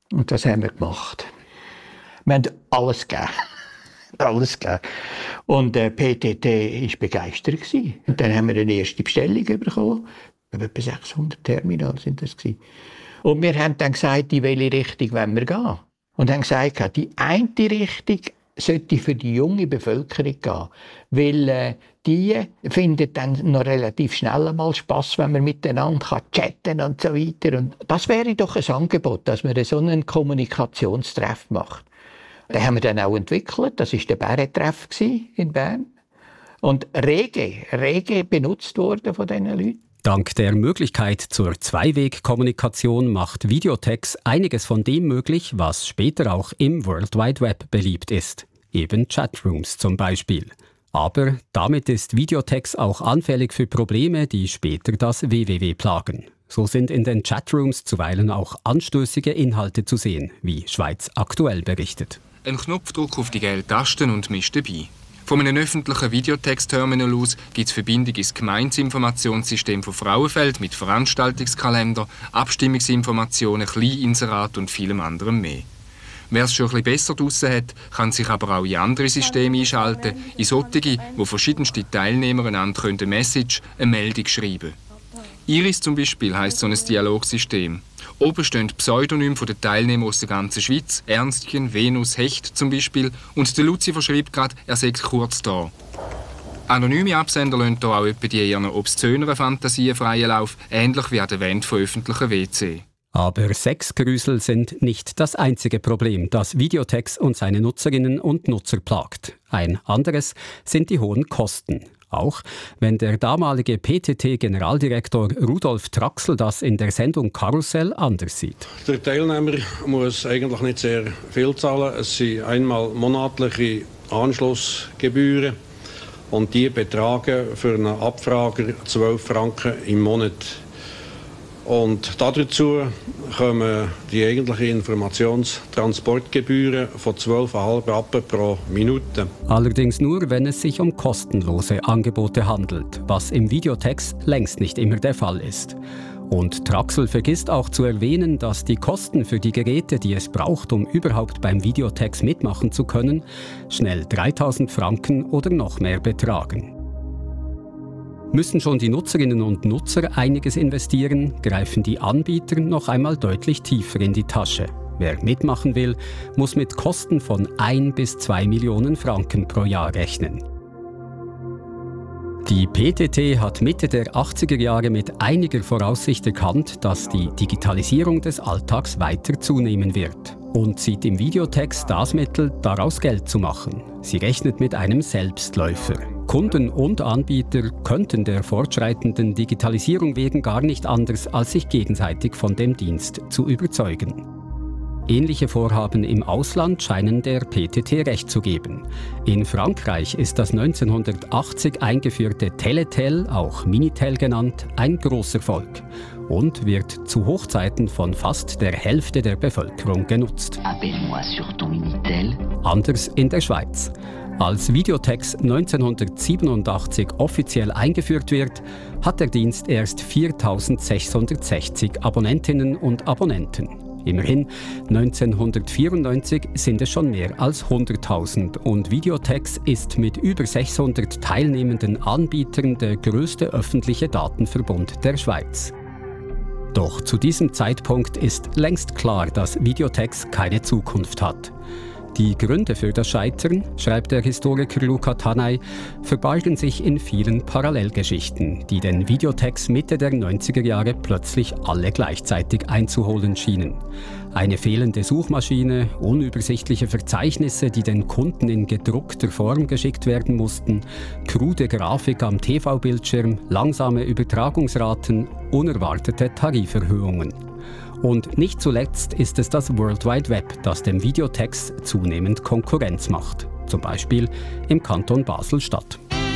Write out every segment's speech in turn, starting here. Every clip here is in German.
Und das haben wir gemacht. Wir haben alles gegeben. Alles gegeben. Und PTT war begeistert. Und dann haben wir eine erste Bestellung bekommen. Etwa 600 Terminals sind das gewesen. Und wir haben dann gesagt, in welche Richtung wollen wir gehen. Und haben gesagt, die eine Richtung sollte für die junge Bevölkerung gehen. Weil die findet dann noch relativ schnell einmal Spass, wenn man miteinander chatten kann und so weiter. Und das wäre doch ein Angebot, dass man so einen Kommunikationstreff macht. Den haben wir dann auch entwickelt. Das war der Bärentreff in Bern. Und rege benutzt worden von diesen Leuten. Dank der Möglichkeit zur Zweiweg-Kommunikation macht Videotex einiges von dem möglich, was später auch im World Wide Web beliebt ist. Eben Chatrooms zum Beispiel. Aber damit ist Videotex auch anfällig für Probleme, die später das WWW plagen. So sind in den Chatrooms zuweilen auch anstößige Inhalte zu sehen, wie Schweiz aktuell berichtet. Ein Knopfdruck auf die gelbe Taste und man ist dabei. Von einem öffentlichen Videotext-Terminal aus gibt es Verbindung ins Gemeinsinformationssystem von Frauenfeld mit Veranstaltungskalender, Abstimmungsinformationen, Kleininserat und vielem anderem mehr. Wer es schon ein bisschen besser draussen hat, kann sich aber auch in andere Systeme einschalten, in solche, wo verschiedenste Teilnehmer einander eine Message, eine Meldung schreiben. Iris zum Beispiel heisst so ein Dialogsystem. Oben stehen Pseudonyme der Teilnehmer aus der ganzen Schweiz, Ernstchen, Venus, Hecht zum Beispiel, und der Lucifer schreibt gerade, er sei kurz da. Anonyme Absender lassen hier auch etwa die ihren obszöneren Fantasien freien Lauf, ähnlich wie an der Wand von öffentlichen WC. Aber Sexgrüsel sind nicht das einzige Problem, das Videotex und seine Nutzerinnen und Nutzer plagt. Ein anderes sind die hohen Kosten. Auch wenn der damalige PTT-Generaldirektor Rudolf Traxel das in der Sendung Karussell anders sieht. Der Teilnehmer muss eigentlich nicht sehr viel zahlen. Es sind einmal monatliche Anschlussgebühren und die betragen für einen Abfrager 12 Franken im Monat. Und dazu kommen die eigentlichen Informationstransportgebühren von 12,5 Rappen pro Minute. Allerdings nur, wenn es sich um kostenlose Angebote handelt, was im Videotext längst nicht immer der Fall ist. Und Traxel vergisst auch zu erwähnen, dass die Kosten für die Geräte, die es braucht, um überhaupt beim Videotext mitmachen zu können, schnell 3.000 Franken oder noch mehr betragen. Müssen schon die Nutzerinnen und Nutzer einiges investieren, greifen die Anbieter noch einmal deutlich tiefer in die Tasche. Wer mitmachen will, muss mit Kosten von 1 bis 2 Millionen Franken pro Jahr rechnen. Die PTT hat Mitte der 80er Jahre mit einiger Voraussicht erkannt, dass die Digitalisierung des Alltags weiter zunehmen wird und sieht im Videotext das Mittel, daraus Geld zu machen. Sie rechnet mit einem Selbstläufer. Kunden und Anbieter könnten der fortschreitenden Digitalisierung wegen gar nicht anders, als sich gegenseitig von dem Dienst zu überzeugen. Ähnliche Vorhaben im Ausland scheinen der PTT recht zu geben. In Frankreich ist das 1980 eingeführte Teletel, auch Minitel genannt, ein Grosserfolg und wird zu Hochzeiten von fast der Hälfte der Bevölkerung genutzt. Anders in der Schweiz. Als Videotex 1987 offiziell eingeführt wird, hat der Dienst erst 4.660 Abonnentinnen und Abonnenten. Immerhin, 1994 sind es schon mehr als 100.000 und Videotex ist mit über 600 teilnehmenden Anbietern der größte öffentliche Datenverbund der Schweiz. Doch zu diesem Zeitpunkt ist längst klar, dass Videotex keine Zukunft hat. Die Gründe für das Scheitern, schreibt der Historiker Luca Tanay, verbargen sich in vielen Parallelgeschichten, die den Videotex Mitte der 90er Jahre plötzlich alle gleichzeitig einzuholen schienen. Eine fehlende Suchmaschine, unübersichtliche Verzeichnisse, die den Kunden in gedruckter Form geschickt werden mussten, krude Grafik am TV-Bildschirm, langsame Übertragungsraten, unerwartete Tariferhöhungen. Und nicht zuletzt ist es das World Wide Web, das dem Videotext zunehmend Konkurrenz macht. Zum Beispiel im Kanton Basel-Stadt.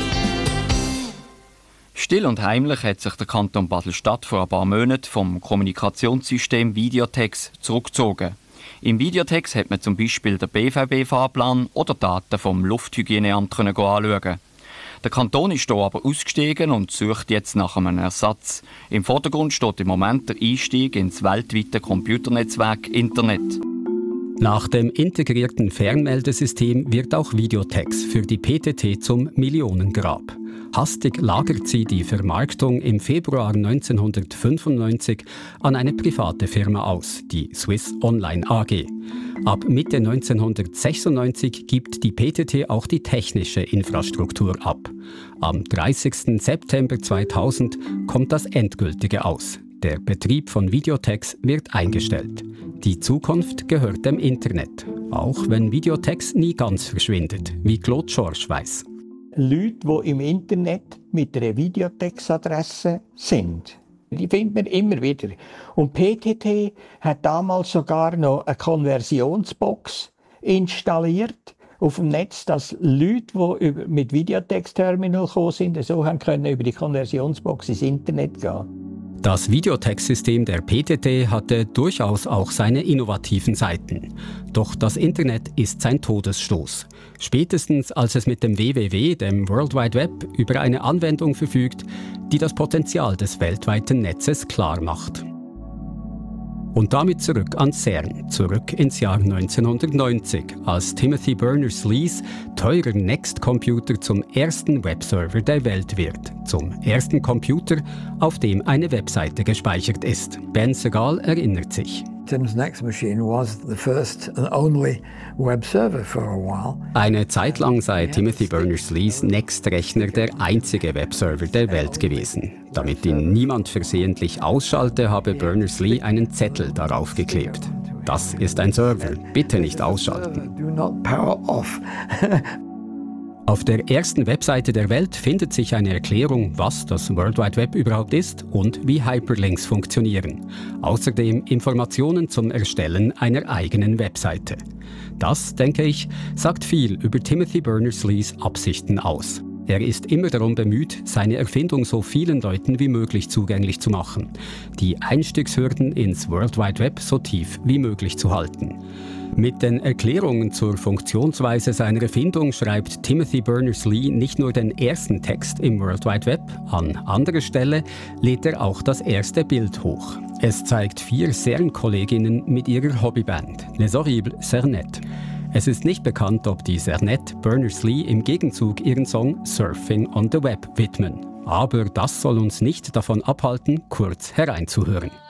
Still und heimlich hat sich der Kanton Basel-Stadt vor ein paar Monaten vom Kommunikationssystem Videotex zurückgezogen. Im Videotex hat man zum Beispiel den BVB-Fahrplan oder Daten vom Lufthygieneamt anschauen. Der Kanton ist hier aber ausgestiegen und sucht jetzt nach einem Ersatz. Im Vordergrund steht im Moment der Einstieg ins weltweite Computernetzwerk Internet. Nach dem integrierten Fernmeldesystem wird auch Videotex für die PTT zum Millionengrab. Hastig lagert sie die Vermarktung im Februar 1995 an eine private Firma aus, die Swiss Online AG. Ab Mitte 1996 gibt die PTT auch die technische Infrastruktur ab. Am 30. September 2000 kommt das endgültige aus. Der Betrieb von Videotex wird eingestellt. Die Zukunft gehört dem Internet, auch wenn Videotex nie ganz verschwindet, wie Claude Schorsch weiss. Leute, die im Internet mit einer Videotex-Adresse sind, die findet man immer wieder. Und PTT hat damals sogar noch eine Konversionsbox installiert auf dem Netz, dass Leute, die mit Videotex-Terminal gekommen sind, so haben können über die Konversionsbox ins Internet gehen. Das Videotex-System der PTT hatte durchaus auch seine innovativen Seiten. Doch das Internet ist sein Todesstoß. Spätestens als es mit dem WWW, dem World Wide Web, über eine Anwendung verfügt, die das Potenzial des weltweiten Netzes klar macht. Und damit zurück ans CERN, zurück ins Jahr 1990, als Timothy Berners-Lees teurer Next-Computer zum ersten Webserver der Welt wird. Zum ersten Computer, auf dem eine Webseite gespeichert ist. Ben Segal erinnert sich. Tim's Next machine was the first and only web server for a while. Eine Zeit lang sei Timothy Berners-Lees Next-Rechner der einzige Webserver der Welt gewesen. Damit ihn niemand versehentlich ausschalte, habe Berners-Lee einen Zettel darauf geklebt. Das ist ein Server, bitte nicht ausschalten. Do not power off. Auf der ersten Webseite der Welt findet sich eine Erklärung, was das World Wide Web überhaupt ist und wie Hyperlinks funktionieren. Außerdem Informationen zum Erstellen einer eigenen Webseite. Das, denke ich, sagt viel über Timothy Berners-Lees Absichten aus. Er ist immer darum bemüht, seine Erfindung so vielen Leuten wie möglich zugänglich zu machen, die Einstiegshürden ins World Wide Web so tief wie möglich zu halten. Mit den Erklärungen zur Funktionsweise seiner Erfindung schreibt Timothy Berners-Lee nicht nur den ersten Text im World Wide Web, an anderer Stelle lädt er auch das erste Bild hoch. Es zeigt 4 CERN-Kolleginnen mit ihrer Hobbyband, Les Horribles Cernet. Es ist nicht bekannt, ob die Cernet Berners-Lee im Gegenzug ihren Song Surfing on the Web widmen. Aber das soll uns nicht davon abhalten, kurz hereinzuhören.